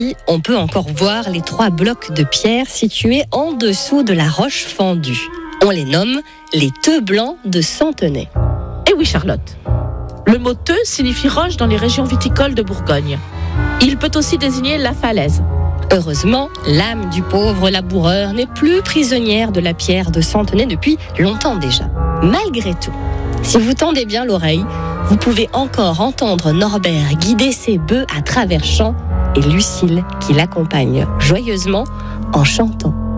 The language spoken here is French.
On peut encore voir les 3 blocs de pierre situés en dessous de la roche fendue. On les nomme les teux blancs de Centenay. Eh oui, Charlotte. Le mot teux signifie roche dans les régions viticoles de Bourgogne. Il peut aussi désigner la falaise. Heureusement, l'âme du pauvre laboureur n'est plus prisonnière de la pierre de Centenay depuis longtemps déjà. Malgré tout, si vous tendez bien l'oreille, vous pouvez encore entendre Norbert guider ses bœufs à travers champs et Lucille qui l'accompagne joyeusement en chantant.